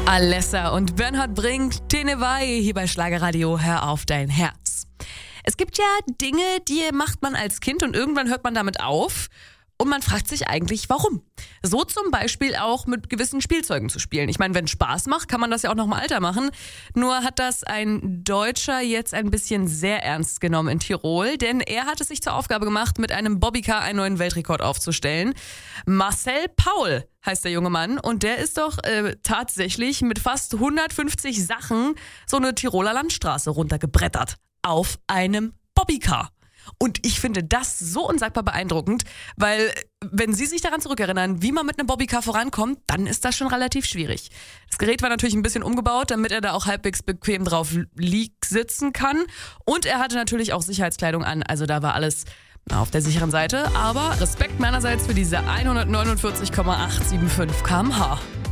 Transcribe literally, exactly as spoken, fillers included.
Alessa und Bernhard Brink, Tenewai hier bei Schlagerradio, hör auf dein Herz. Es gibt ja Dinge, die macht man als Kind und irgendwann hört man damit auf und man fragt sich eigentlich, warum. So zum Beispiel auch mit gewissen Spielzeugen zu spielen. Ich meine, wenn es Spaß macht, kann man das ja auch noch im Alter machen. Nur hat das ein Deutscher jetzt ein bisschen sehr ernst genommen in Tirol, denn er hat es sich zur Aufgabe gemacht, mit einem Bobbycar einen neuen Weltrekord aufzustellen. Marcel Paul heißt der junge Mann und der ist doch äh, tatsächlich mit fast hundertfünfzig Sachen so eine Tiroler Landstraße runtergebrettert auf einem Bobbycar. Und ich finde das so unsagbar beeindruckend, weil wenn Sie sich daran zurückerinnern, wie man mit einem Bobbycar vorankommt, dann ist das schon relativ schwierig. Das Gerät war natürlich ein bisschen umgebaut, damit er da auch halbwegs bequem drauf lieg sitzen kann. Und er hatte natürlich auch Sicherheitskleidung an, also da war alles auf der sicheren Seite. Aber Respekt meinerseits für diese hundertneunundvierzig Komma achthundertfünfundsiebzig Kilometer pro Stunde.